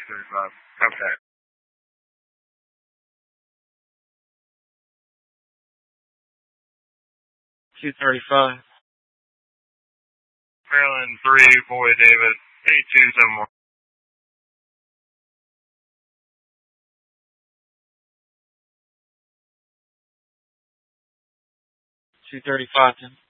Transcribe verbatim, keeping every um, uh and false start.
thirty-five. Okay. two thirty-five. Maryland three, Boy David, eight two seven one. two thirty-five, Tim.